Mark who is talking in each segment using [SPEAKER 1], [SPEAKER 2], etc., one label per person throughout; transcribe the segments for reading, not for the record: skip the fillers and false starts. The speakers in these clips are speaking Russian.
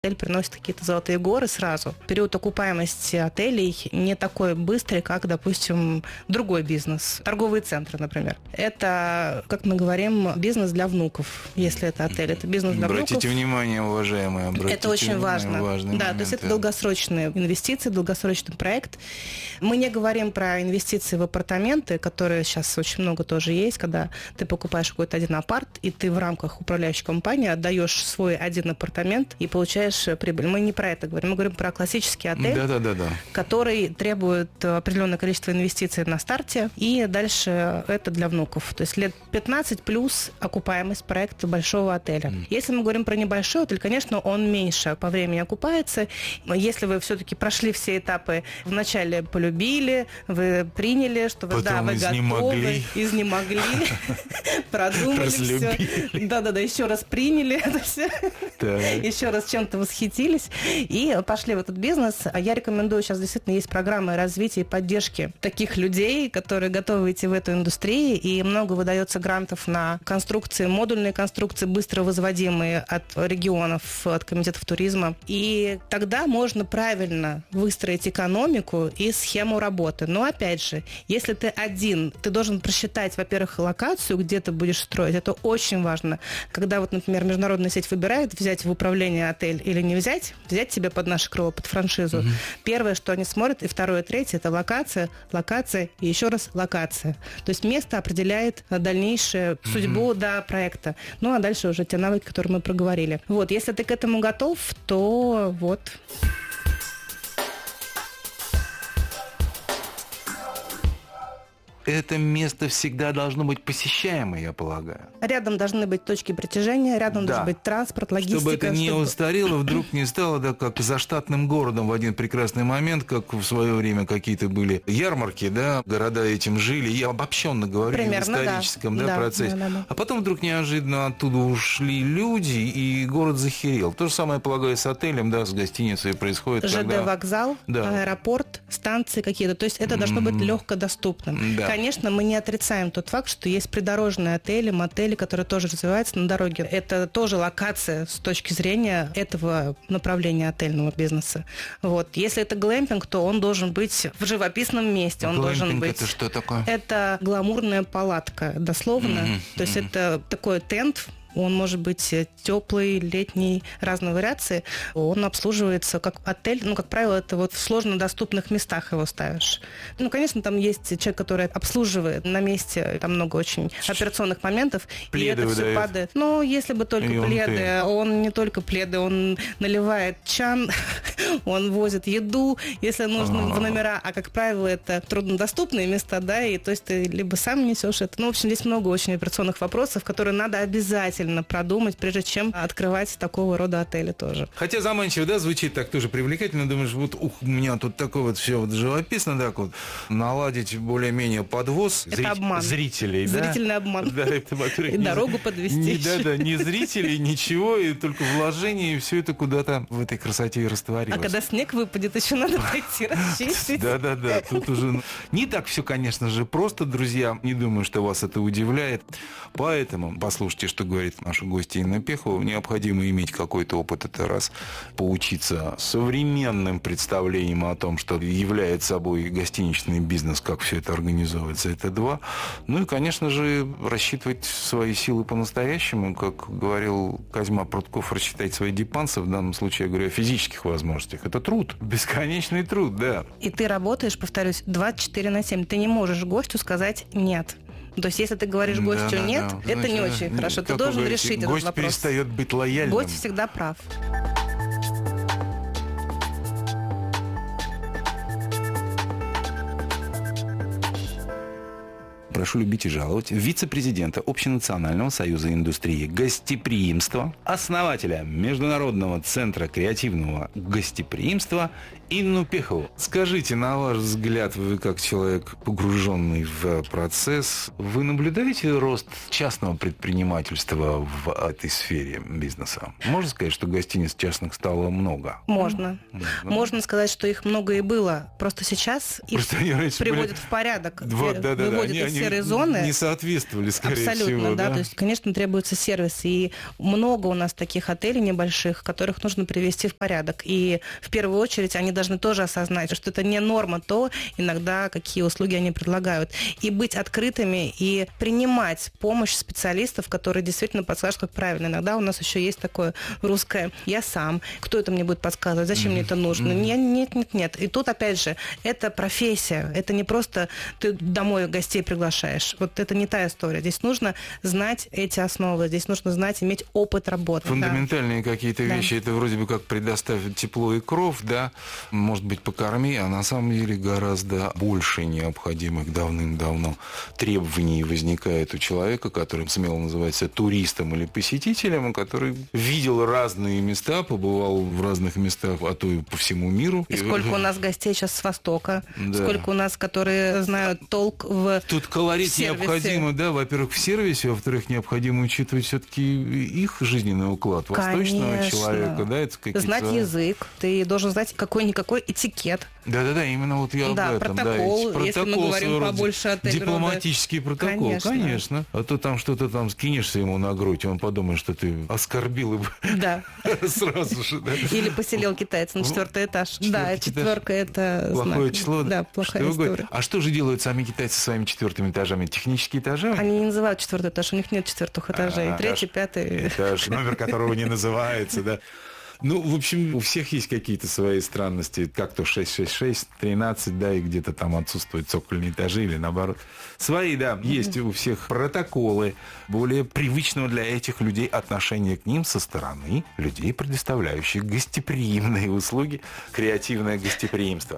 [SPEAKER 1] отель приносит какие-то золотые горы сразу. Период окупаемости отелей не такой быстрый, как, допустим, другой бизнес. Торговые центры, например. Это, как мы говорим, бизнес для внуков. Если это отель, это бизнес для внуков.
[SPEAKER 2] Обратите внимание, уважаемые,
[SPEAKER 1] это очень важно. Да, то есть это долгосрочные инвестиции, долгосрочный проект. Мы не говорим про инвестиции в апартаменты, которые сейчас очень много тоже есть, когда ты покупаешь какой-то один апарт, и ты в рамках управляющей компании отдаешь свой один апартамент и получаешь прибыль. Мы не про это говорим. Мы говорим про классический отель, который требует определенное количество инвестиций на старте, и дальше это для внуков. То есть лет 15 плюс окупаемость проекта большого отеля. Если мы говорим про небольшой отель, конечно, он меньше по времени окупается. Если вы все-таки прошли все этапы, вначале полюбили, вы приняли, что вы, да, вы готовы, изнемогли, продумали все. Да-да-да, еще раз приняли это все, еще раз чем-то восхитились и пошли в этот бизнес. А я рекомендую, сейчас действительно есть программы развития и поддержки таких людей, которые готовы идти в эту индустрию, и много выдается грантов на конструкции, модульные конструкции, быстро возводимые от регионов, от комитетов туризма. И тогда можно правильно выстроить экономику и схему работы. Но опять же, если ты один, ты должен просчитать, во-первых, локацию, где ты будешь строить. Это очень важно. Когда вот, например, международная сеть выбирает, взять в управление отель или не взять тебе под наше крыло, под франшизу. Первое, что они смотрят, и второе, третье, это локация и еще раз локация. То есть место определяет дальнейшую судьбу проекта. Ну, а дальше уже те навыки, которые мы проговорили. Вот, если ты к этому готов, то вот...
[SPEAKER 2] Это место всегда должно быть посещаемое, я полагаю.
[SPEAKER 1] Рядом должны быть точки притяжения, рядом должен быть транспорт, логистика.
[SPEAKER 2] Чтобы это не устарело, вдруг не стало, да, как заштатным городом в один прекрасный момент, как в свое время какие-то были ярмарки, да, города этим жили. Я обобщенно говорю, примерно, в историческом процессе. Да. А потом вдруг неожиданно оттуда ушли люди, и город захерел. То же самое, я полагаю, с отелем, да, с гостиницей происходит.
[SPEAKER 1] ЖД вокзал, аэропорт, станции какие-то. То есть это должно быть легкодоступным. Да. Конечно, мы не отрицаем тот факт, что есть придорожные отели, мотели, которые тоже развиваются на дороге. Это тоже локация с точки зрения этого направления отельного бизнеса. Вот. Если это глэмпинг, то он должен быть в живописном месте. Он должен быть...
[SPEAKER 2] это что такое?
[SPEAKER 1] Это гламурная палатка, дословно. То есть это такой тент. Он может быть теплый, летний, разные вариации. Он обслуживается как отель. Ну, как правило, это вот в сложно доступных местах его ставишь. Ну, конечно, там есть человек, который обслуживает на месте. Там много очень операционных моментов.
[SPEAKER 2] Пледы
[SPEAKER 1] и это все падает. Ну, если бы только пледы. Он не только пледы. Он наливает чан, он возит еду, если нужно, в номера. А, как правило, это труднодоступные места, да, и то есть ты либо сам несешь это. Ну, в общем, здесь много очень операционных вопросов, которые надо обязательно продумать, прежде чем открывать такого рода отели тоже.
[SPEAKER 2] Хотя заманчиво, да, звучит так тоже привлекательно. Думаешь, вот у меня тут такое вот все вот живописно, так вот, наладить более-менее подвоз зрителей.
[SPEAKER 1] Зрительный обман.
[SPEAKER 2] Да,
[SPEAKER 1] и дорогу подвести.
[SPEAKER 2] Не зрителей, ничего, и только вложения, и все это куда-то в этой красоте и растворилось.
[SPEAKER 1] А когда снег выпадет, еще надо пойти расчистить.
[SPEAKER 2] Да, тут уже не так все, конечно же, просто, друзья. Не думаю, что вас это удивляет. Поэтому послушайте, что говорит наша гостья Инна Пехова. Необходимо иметь какой-то опыт, это раз. Поучиться современным представлением о том, что является собой гостиничный бизнес, как все это организовывается, это два. Ну и, конечно же, рассчитывать свои силы по-настоящему. Как говорил Козьма Прутков, рассчитать свои дипансы, в данном случае я говорю о физических возможностях. Это труд, бесконечный труд, да.
[SPEAKER 1] И ты работаешь, повторюсь, 24/7. Ты не можешь гостю сказать «нет». То есть, если ты говоришь гостю «нет», это не очень хорошо. Ты должен решить этот вопрос.
[SPEAKER 2] Гость перестает быть лояльным.
[SPEAKER 1] Гость всегда прав.
[SPEAKER 2] Прошу любить и жаловать вице-президента Общенационального союза индустрии гостеприимства, основателя Международного центра креативного гостеприимства Инну Пехову. Скажите, на ваш взгляд, вы как человек, погруженный в процесс, вы наблюдаете рост частного предпринимательства в этой сфере бизнеса? Можно сказать, что гостиниц частных стало много?
[SPEAKER 1] Можно. Можно сказать, что их много и было. Просто сейчас их приводят в порядок.
[SPEAKER 2] Выводят из
[SPEAKER 1] серые зоны.
[SPEAKER 2] Не соответствовали, скорее
[SPEAKER 1] абсолютно,
[SPEAKER 2] всего.
[SPEAKER 1] Да, то есть, конечно, требуется сервис. И много у нас таких отелей небольших, которых нужно привести в порядок. И в первую очередь они должны тоже осознать, что это не норма то, иногда какие услуги они предлагают. И быть открытыми, и принимать помощь специалистов, которые действительно подскажут, как правильно. Иногда у нас еще есть такое русское «я сам». Кто это мне будет подсказывать? Зачем мне это нужно? Нет. И тут, опять же, это профессия. Это не просто ты домой гостей приглашаешь. Вот это не та история. Здесь нужно знать эти основы. Здесь нужно знать, иметь опыт работы.
[SPEAKER 2] Фундаментальные какие-то вещи. Это вроде бы как предоставить тепло и кров, да, может быть, покорми, а на самом деле гораздо больше необходимых давным-давно требований возникает у человека, который смело называется туристом или посетителем, который видел разные места, побывал в разных местах, а то и по всему миру.
[SPEAKER 1] И сколько у нас гостей сейчас с Востока, сколько у нас, которые знают толк в
[SPEAKER 2] Тут колорит
[SPEAKER 1] сервисе.
[SPEAKER 2] Необходимо, да, во-первых, в сервисе, во-вторых, необходимо учитывать все-таки их жизненный уклад восточного человека, да, это какие-то...
[SPEAKER 1] Знать язык, ты должен знать какой-никакой этикет.
[SPEAKER 2] Да, именно вот я об этом.
[SPEAKER 1] Протокол, если мы говорим побольше отель.
[SPEAKER 2] Дипломатический протокол, конечно. А то там что-то там скинешься ему на грудь, и он подумает, что ты оскорбил его.
[SPEAKER 1] Да.
[SPEAKER 2] Сразу же, да.
[SPEAKER 1] Или поселил китайца на 4-й этаж. Да, 4-ка это
[SPEAKER 2] плохое число.
[SPEAKER 1] Да, плохая история.
[SPEAKER 2] А что же делают сами китайцы со своими 4-ми этажами? Технические этажи?
[SPEAKER 1] Они не называют 4-й этаж, у них нет 4-х этажей. 3-й, 5-й.
[SPEAKER 2] Этаж, номер которого не называется, да. Ну, в общем, у всех есть какие-то свои странности. Как то 666, 13, да, и где-то там отсутствуют цокольные этажи или наоборот. Свои, да, есть у всех протоколы более привычного для этих людей отношения к ним со стороны людей, предоставляющих гостеприимные услуги, креативное гостеприимство.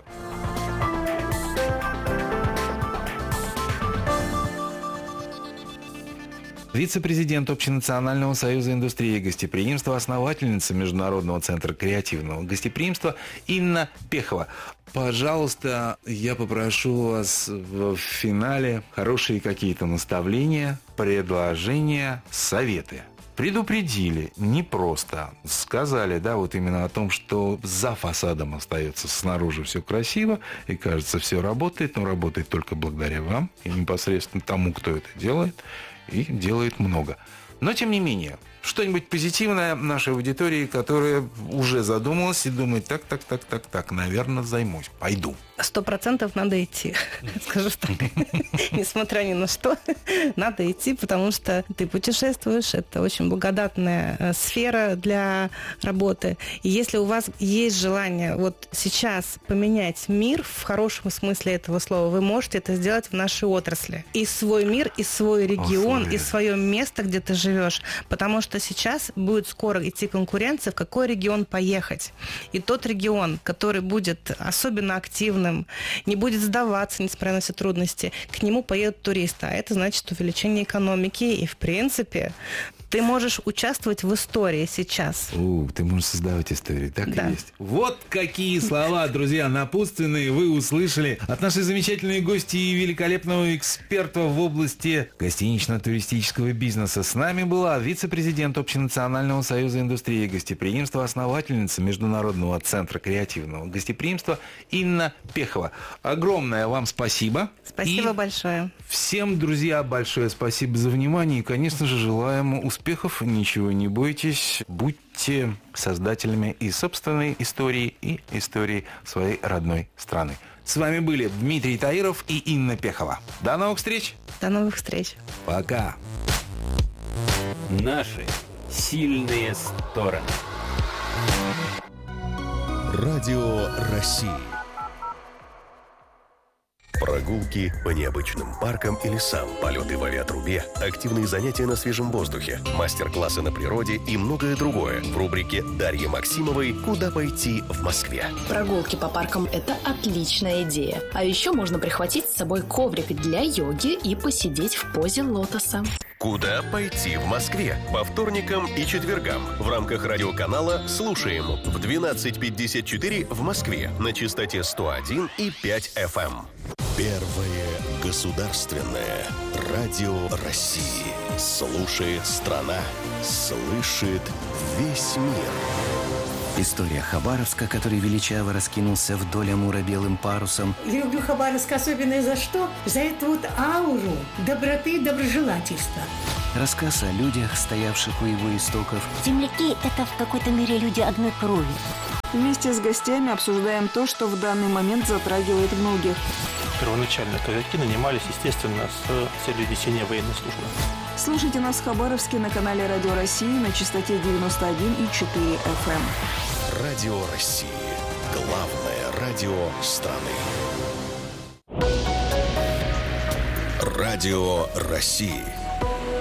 [SPEAKER 2] Вице-президент Общенационального союза индустрии гостеприимства, основательница Международного центра креативного гостеприимства Инна Пехова. Пожалуйста, я попрошу вас в финале хорошие какие-то наставления, предложения, советы. Предупредили, не просто. Сказали, да, вот именно о том, что за фасадом остается снаружи все красиво, и кажется, все работает, но работает только благодаря вам и непосредственно тому, кто это делает. И делает много. Но, тем не менее, что-нибудь позитивное нашей аудитории, которая уже задумалась и думает, так, наверное, займусь, пойду.
[SPEAKER 1] 100% надо идти, скажу так. Несмотря ни на что, надо идти, потому что ты путешествуешь, это очень благодатная сфера для работы. И если у вас есть желание вот сейчас поменять мир в хорошем смысле этого слова, вы можете это сделать в нашей отрасли. И свой мир, и свой регион, и свое место, где ты живешь. Потому что сейчас будет скоро идти конкуренция, в какой регион поехать. И тот регион, который будет особенно активным, не будет сдаваться, несмотря на все трудности, к нему поедут туристы. А это значит увеличение экономики. И, в принципе, ты можешь участвовать в истории сейчас.
[SPEAKER 2] Ты можешь создавать истории, так и есть. Вот какие слова, друзья, напутственные вы услышали от нашей замечательной гости и великолепного эксперта в области гостинично-туристического бизнеса. С нами была вице-президент Общенационального союза индустрии гостеприимства, основательница Международного центра креативного гостеприимства Инна Пехова. Огромное вам спасибо.
[SPEAKER 1] Спасибо большое.
[SPEAKER 2] Всем, друзья, большое спасибо за внимание. И, конечно же, желаем успехов. Ничего не бойтесь. Будьте создателями и собственной истории, и истории своей родной страны. С вами были Дмитрий Таиров и Инна Пехова. До новых встреч.
[SPEAKER 1] До новых встреч.
[SPEAKER 2] Пока.
[SPEAKER 3] Наши сильные стороны.
[SPEAKER 4] Радио России. Прогулки по необычным паркам и лесам, полеты в авиатрубе, активные занятия на свежем воздухе, мастер-классы на природе и многое другое в рубрике Дарьи Максимовой «Куда пойти в Москве».
[SPEAKER 5] Прогулки по паркам – это отличная идея. А еще можно прихватить с собой коврик для йоги и посидеть в позе лотоса.
[SPEAKER 4] «Куда пойти в Москве» по вторникам и четвергам в рамках радиоканала «Слушаем» в 12:54 в Москве на частоте 101,5 FM. Первое государственное радио России. Слушает страна, слышит весь мир.
[SPEAKER 6] История Хабаровска, который величаво раскинулся вдоль Амура белым парусом.
[SPEAKER 7] Люблю Хабаровск особенно за что? За эту вот ауру доброты и доброжелательства.
[SPEAKER 6] Рассказ о людях, стоявших у его истоков.
[SPEAKER 8] Земляки – это в какой-то мере люди одной крови.
[SPEAKER 9] Вместе с гостями обсуждаем то, что в данный момент затрагивает многих.
[SPEAKER 10] Первоначально казаки нанимались, естественно, с целью несения военной службы.
[SPEAKER 9] Слушайте нас в Хабаровске на канале Радио России на частоте 91,4 FM.
[SPEAKER 4] Радио России. Главное радио страны. Радио России.